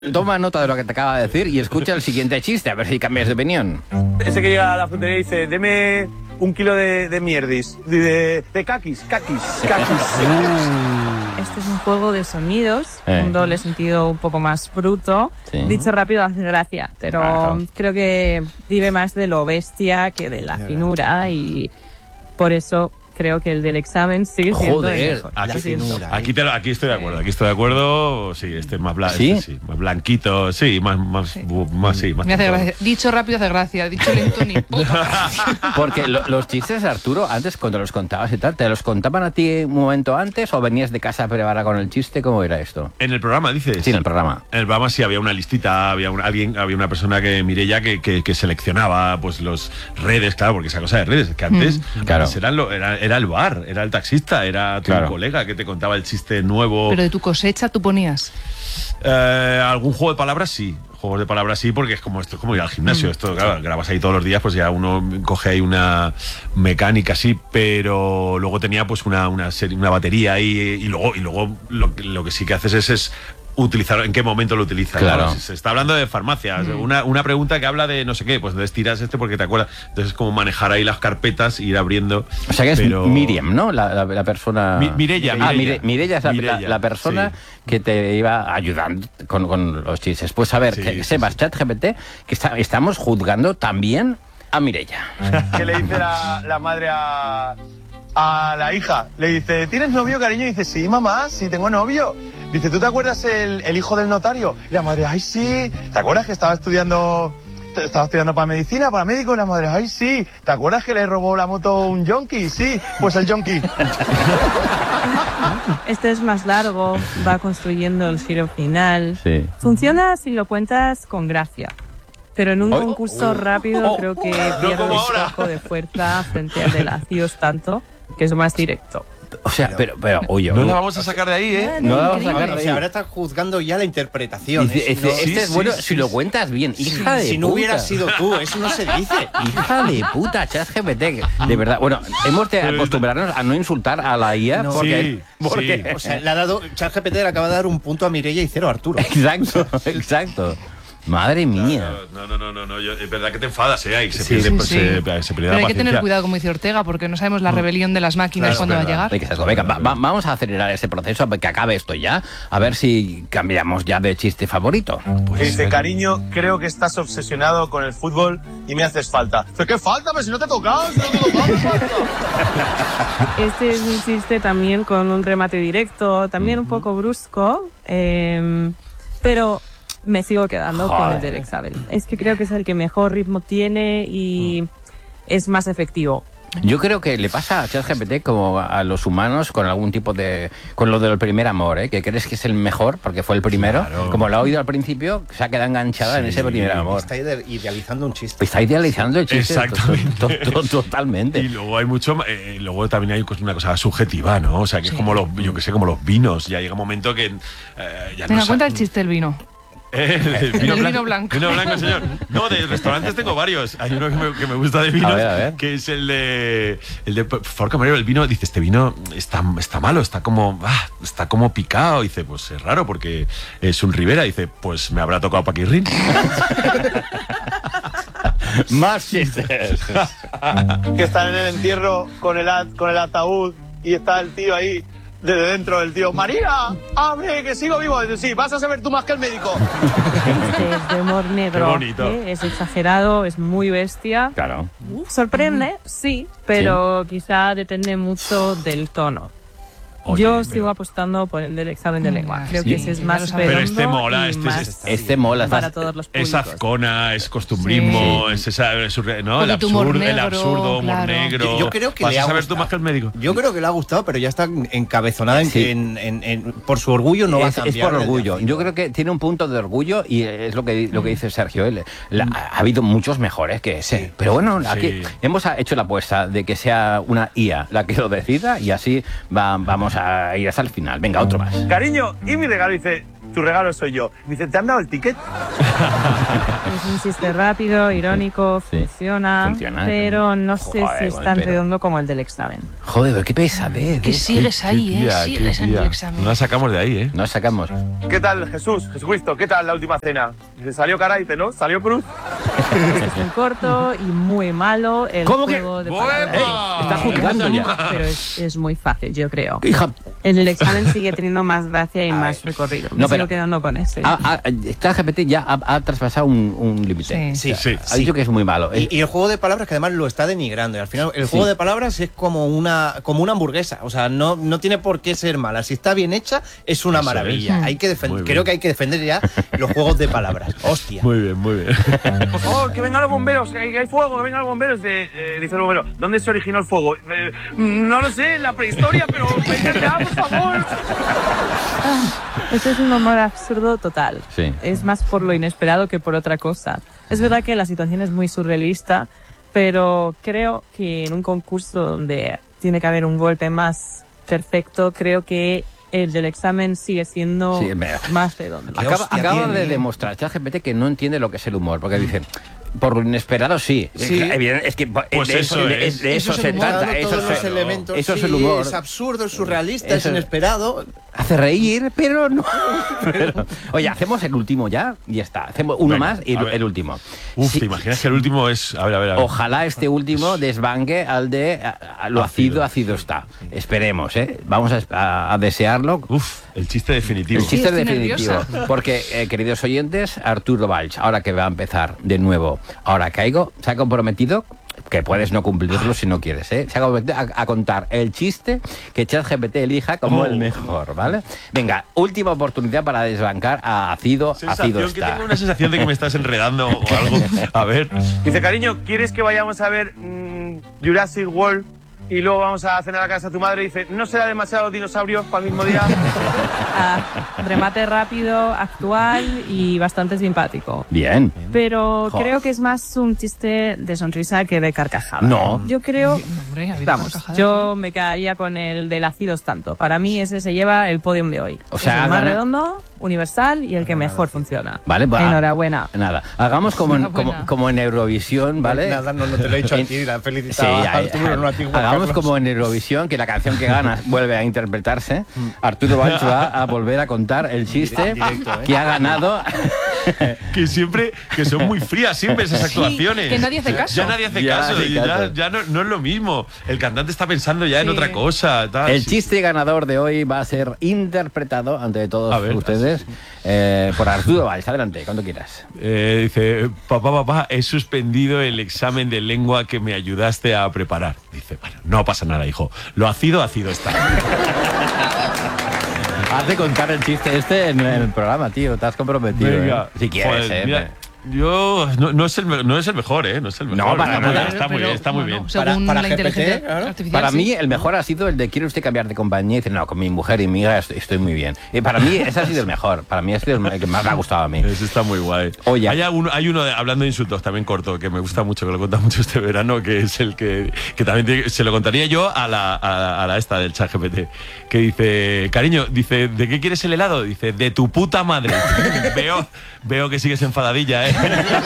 Toma nota de lo que te acaba de decir y escucha el siguiente chiste, a ver si cambias de opinión. Ese que llega a la frutería y dice, deme un kilo de mierdis, de caquis. Este es un juego de sonidos, un doble sentido un poco más bruto. Sí. Dicho rápido hace gracia, pero creo que vive más de lo bestia que de la finura y por eso creo que el del examen sigue siendo el mejor. Aquí estoy de acuerdo, sí, este es más blanco, ¿sí? Más blanquito, sí, más me hace gracia. Dicho rápido hace gracia, dicho lento ni puta. Porque los chistes, Arturo, antes cuando los contabas y tal, ¿te los contaban a ti un momento antes o venías de casa preparada con el chiste? ¿Cómo era esto? En el programa, dices. Sí, en el programa. En el programa sí había una listita, había una persona Mireia que seleccionaba pues los redes, claro, porque esa cosa de redes, que antes era el bar, era el taxista, era tu colega que te contaba el chiste nuevo. Pero de tu cosecha tú ponías. Algún juego de palabras sí. Juegos de palabras sí, porque es como ir al gimnasio. Esto, claro, grabas ahí todos los días, pues ya uno coge ahí una mecánica así, pero luego tenía pues una batería ahí y luego lo que sí que haces es utilizar, ¿en qué momento lo utilizas? Claro. Si se está hablando de farmacias, una pregunta que habla de no sé qué, pues estiras porque te acuerdas. Entonces es como manejar ahí las carpetas e ir abriendo. O sea que es Miriam, ¿no? La persona... Mireia. Mireia es la persona que te iba ayudando con los chistes. Pues a ver, que sepas, ChatGPT, que estamos juzgando también a Mireia. ¿Qué le dice la madre a la hija? Le dice, ¿tienes novio, cariño? Y dice, sí, mamá, sí tengo novio. Dice, ¿tú te acuerdas el hijo del notario? Y la madre, ay, sí. ¿Te acuerdas que estaba estudiando para medicina, para médico? Y la madre, ay, sí. ¿Te acuerdas que le robó la moto un yonki? Sí, pues el yonki. Este es más largo, va construyendo el giro final. Sí. Funciona si lo cuentas con gracia. Pero en un concurso rápido creo que pierde un poco de fuerza frente al de Lacios tanto, que es más directo. O sea, pero oye... No la vamos a sacar de ahí, ¿eh? No la vamos a sacar de ahí. O sea, ahora estás juzgando ya la interpretación. Este es bueno si lo cuentas bien. Hija de puta. Si no hubieras sido tú, eso no se dice. Hija de puta, ChatGPT. De verdad. Bueno, hemos de acostumbrarnos a no insultar a la IA porque... O sea, le ha dado... ChatGPT le acaba de dar un punto a Mireia y 0 a Arturo. Exacto. Madre mía. No, es verdad que te enfadas, ahí se pierde Pero la hay paciencia. que tener cuidado, como dice Ortega, porque no sabemos la rebelión de las máquinas cuándo va a llegar. Venga, vamos a acelerar ese proceso, que acabe esto ya, a ver si cambiamos ya de chiste favorito. Dice, cariño, creo que estás obsesionado con el fútbol y me haces falta. ¿Pero qué falta? Pero si no te he tocado, Este es un chiste también con un remate directo, también un poco brusco, pero... me sigo quedando con el del examen. Es que creo que es el que mejor ritmo tiene y es más efectivo. Yo creo que le pasa a ChatGPT como a los humanos con algún tipo de... con lo del primer amor, ¿eh? Que crees que es el mejor porque fue el primero. Claro. Como lo ha oído al principio, se ha quedado enganchada en ese primer amor. Está idealizando un chiste. Está idealizando el chiste. Exactamente. Totalmente. Y luego hay mucho... luego también hay una cosa subjetiva, ¿no? O sea, que es como los... yo que sé, como los vinos. Ya llega un momento que... ya Tenga cuenta el chiste del vino. El vino blanco. Vino blanco, señor. No, de restaurantes tengo varios. Hay uno que me gusta de vinos, a ver. que es el de por favor, camarero, el vino, dice, este vino está malo, está como picado. Dice, pues es raro porque es un Ribera. Dice, pues me habrá tocado Paquirrín. Más chistes. Que están en el entierro con el ataúd y está el tío ahí desde dentro, del tío, María, abre, que sigo vivo. Dice, sí, vas a saber tú más que el médico. Este es de humor negro. Qué bonito. Es exagerado, es muy bestia. Claro. Sorprende, sí, pero quizá depende mucho del tono. Oye, yo sigo apostando por el del examen de lengua. Creo que ese es más pero este mola, este mola para todos los públicos. Es azcona, es costumbrismo, es esa, ¿no? El absurdo, humor negro. Yo creo que vas le ha a saber gustado. tú más que el médico. Yo creo que le ha gustado, pero ya está encabezonada por su orgullo no va a cambiar. Es por orgullo. Yo creo que tiene un punto de orgullo y es lo que dice Sergio. Ha habido muchos mejores que ese. Pero bueno, aquí hemos hecho la apuesta de que sea una IA la que lo decida y así vamos a ir hasta el final. Venga, otro más. Cariño, y mi regalo, dice, tu regalo soy yo. Dice, ¿te han dado el ticket? Es un chiste rápido, irónico, funciona, pero no sé si es tan redondo como el del examen. Joder, qué pesadez. Que sigues ahí, sigues en el examen. No la sacamos de ahí, No la sacamos. ¿Qué tal, Jesucristo? ¿Qué tal la última cena? Dice, salió cara, dice, ¿no? Salió cruz. Es muy corto y muy malo el juego de palabras. Está jugando ya. Pero es muy fácil, yo creo. Hija. En el examen sigue teniendo más gracia y más recorrido. Me sigo quedando con ese. ChatGPT ya ha traspasado un límite. Sí. Ha dicho que es muy malo. Y el juego de palabras que además lo está denigrando. Y al final el juego de palabras es como una hamburguesa. O sea, no tiene por qué ser mala. Si está bien hecha, es una maravilla. Hay que defender. Creo que hay que defender ya los juegos de palabras. Hostia. Muy bien, muy bien. Por favor, que vengan los bomberos, que hay fuego, que vengan los bomberos. Dice el bombero, ¿dónde se originó el fuego? No lo sé, en la prehistoria, pero vengan ya, por favor. Esto es un humor absurdo total. Sí. Es más por lo inesperado que por otra cosa. Es verdad que la situación es muy surrealista, pero creo que en un concurso donde tiene que haber un golpe más perfecto, creo que el del examen sigue siendo más redondo. Acaba de demostrar ChatGPT que no entiende lo que es el humor, porque dicen, por lo inesperado sí. Es que pues de eso se trata. Eso es el humor. Es absurdo, es surrealista, es inesperado. Hace reír, pero no. Oye, hacemos el último ya y ya está. Hacemos uno más y el último. ¿Te imaginas que el último es...? A ver. Ojalá este último desbanque al de lo ácido está. Esperemos, ¿eh? Vamos a desearlo. El chiste definitivo. El chiste definitivo. Porque, queridos oyentes, Arturo Valls, ahora que va a empezar de nuevo, ahora caigo, se ha comprometido, que puedes no cumplirlo si no quieres, ¿eh? Se ha comprometido a contar el chiste que ChatGPT elija como el mejor, ¿vale? Venga, última oportunidad para desbancar a ácido está. Tengo una sensación de que me estás enredando o algo. A ver. Dice, cariño, ¿quieres que vayamos a ver Jurassic World y luego vamos a cenar a casa de tu madre? Dice, ¿no será demasiado dinosaurios para el mismo día? Remate rápido, actual y bastante simpático. Bien. Pero creo que es más un chiste de sonrisa que de carcajada. No. Yo creo... yo me quedaría con el del ácidos tanto. Para mí ese se lleva el podium de hoy. O sea, es el más redondo, universal y el que mejor funciona. Vale, enhorabuena. Nada, hagamos como en Eurovisión, ¿vale? Nada, no te lo he dicho a ti, la felicitaba a Arturo, no a ti, Juan Hagamos Carlos. como en Eurovisión, que la canción que gana vuelve a interpretarse. Arturo Valls va a volver a contar el chiste que ha ganado. Que siempre, que son muy frías siempre esas actuaciones. Que nadie hace caso. Ya nadie hace caso. Ya no es lo mismo. El cantante está pensando ya en otra cosa. Tal. El chiste ganador de hoy va a ser interpretado ante todos ustedes por Arturo Valls. Adelante, cuando quieras. Dice, papá, he suspendido el examen de lengua que me ayudaste a preparar. Dice, bueno, no pasa nada, hijo. Lo ácido está. Has de contar el chiste en el programa, tío. Te has comprometido. Venga. Si quieres, Joder, mira, yo no es el mejor, ¿eh? No es el mejor. No, para nada. Está muy bien. Según Para la GPT, inteligencia claro. artificial. Para mí, el mejor ha sido el de ¿quiere usted cambiar de compañía? Y dice, no, con mi mujer y mi hija estoy muy bien. Y para mí, ese ha sido el mejor. Para mí, ha sido el que más me ha gustado a mí. Ese está muy guay. Oye. Hay uno hablando de insultos también corto, que me gusta mucho, que lo cuenta mucho este verano, que es el que también se lo contaría yo a la esta del ChatGPT, que dice, cariño, dice, ¿de qué quieres el helado? Dice, de tu puta madre. Veo que sigues enfadadilla, ¿eh?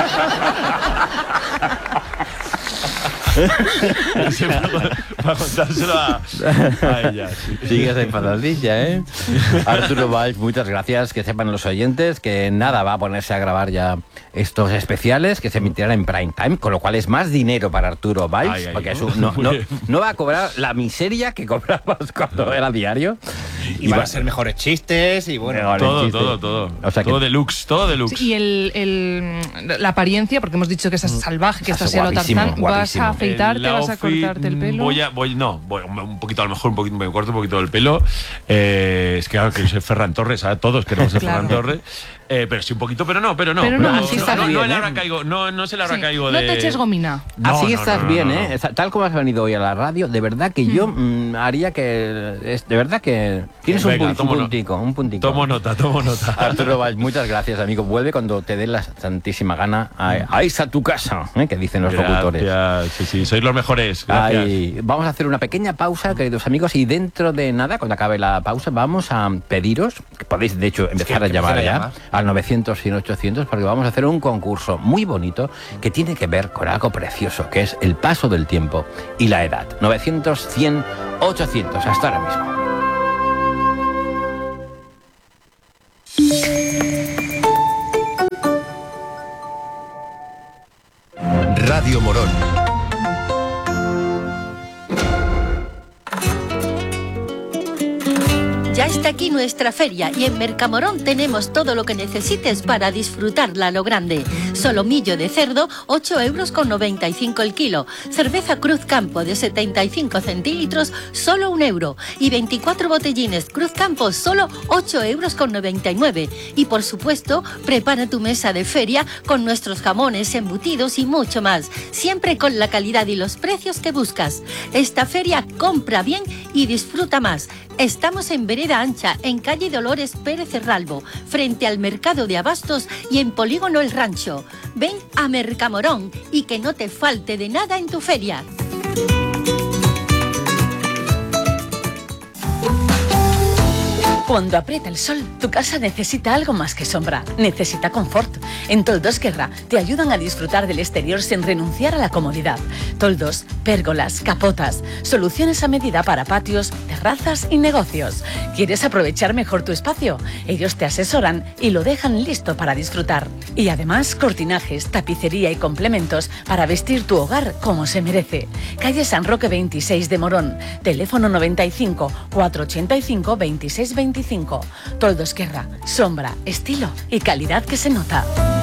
Para contárselo a ella. Sí. Sigues enfadadilla, ¿eh? Arturo Valls, muchas gracias. Que sepan los oyentes que nada va a ponerse a grabar ya estos especiales que se emitirán en prime time, con lo cual es más dinero para Arturo Valls, porque no va a cobrar la miseria que cobrabas cuando era diario. Y van a ser mejores chistes y bueno. Todo. O sea, todo deluxe. Sí, y la apariencia, porque hemos dicho que estás salvaje, que estás a lo Tarzán. ¿Vas a afeitarte, vas a cortarte el pelo? Voy un poquito, a lo mejor me corto un poquito el pelo. Es que claro, que yo soy Ferran Torres, ¿sabes? Todos queremos ser Ferran Torres. Pero sí un poquito, pero no. Pero no, así estás bien, no se le habrá caído de... No te eches gomina. Así estás bien, ¿eh? Tal como has venido hoy a la radio, de verdad que yo haría que... De verdad que tienes un puntico. Tomo nota. Arturo Valls, muchas gracias, amigo. Vuelve cuando te dé la santísima gana. Ahí está tu casa, que dicen los locutores. Sí, sois los mejores. Gracias. Vamos a hacer una pequeña pausa, queridos amigos, y dentro de nada, cuando acabe la pausa, vamos a pediros, que podéis de hecho empezar a llamar ya, al 900 y 800, porque vamos a hacer un concurso muy bonito que tiene que ver con algo precioso, que es el paso del tiempo y la edad. 900, 100, 800, hasta ahora mismo. Radio Morón. Ya está aquí nuestra feria y en Mercamorón tenemos todo lo que necesites para disfrutarla a lo grande. Solomillo de cerdo, 8,95 € el kilo. Cerveza Cruz Campo de 75 centilitros, solo 1 euro. Y 24 botellines Cruz Campo, solo 8,99 €. Y por supuesto, prepara tu mesa de feria con nuestros jamones, embutidos y mucho más. Siempre con la calidad y los precios que buscas. Esta feria compra bien y disfruta más. Estamos en Vereda Ancha, en calle Dolores Pérez Herralbo, frente al Mercado de Abastos y en Polígono El Rancho. Ven a Mercamorón y que no te falte de nada en tu feria. Cuando aprieta el sol, tu casa necesita algo más que sombra. Necesita confort. En Toldos Guerra te ayudan a disfrutar del exterior sin renunciar a la comodidad. Toldos, pérgolas, capotas, soluciones a medida para patios, terrazas y negocios. ¿Quieres aprovechar mejor tu espacio? Ellos te asesoran y lo dejan listo para disfrutar. Y además, cortinajes, tapicería y complementos para vestir tu hogar como se merece. Calle San Roque 26 de Morón. Teléfono 95 485 2625. Toldos Guerra, sombra, estilo y calidad que se nota.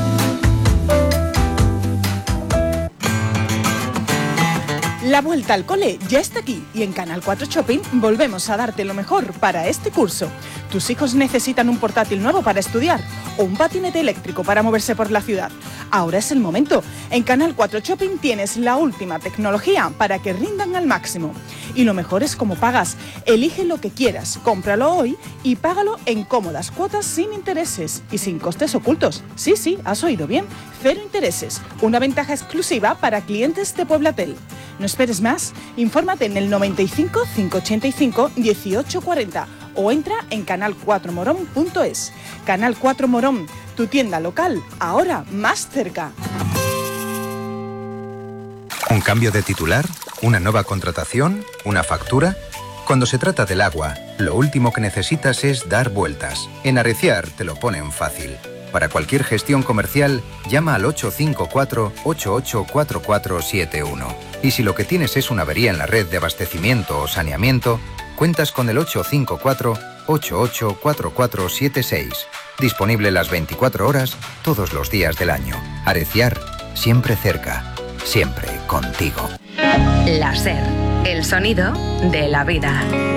La vuelta al cole ya está aquí y en Canal 4 Shopping volvemos a darte lo mejor para este curso. ¿Tus hijos necesitan un portátil nuevo para estudiar o un patinete eléctrico para moverse por la ciudad? Ahora es el momento. En Canal 4 Shopping tienes la última tecnología para que rindan al máximo. Y lo mejor es cómo pagas. Elige lo que quieras, cómpralo hoy y págalo en cómodas cuotas sin intereses y sin costes ocultos. Sí, has oído bien. 0 intereses. Una ventaja exclusiva para clientes de Pueblatel. No esperes más. Infórmate en el 95 585 1840 o entra en canal4morón.es. Canal 4 Morón, tu tienda local, ahora más cerca. ¿Un cambio de titular? ¿Una nueva contratación? ¿Una factura? Cuando se trata del agua, lo último que necesitas es dar vueltas. En Areciar te lo ponen fácil. Para cualquier gestión comercial, llama al 854-884471. Y si lo que tienes es una avería en la red de abastecimiento o saneamiento, cuentas con el 854-884476. Disponible las 24 horas, todos los días del año. Areciar, siempre cerca, siempre contigo. La SER, el sonido de la vida.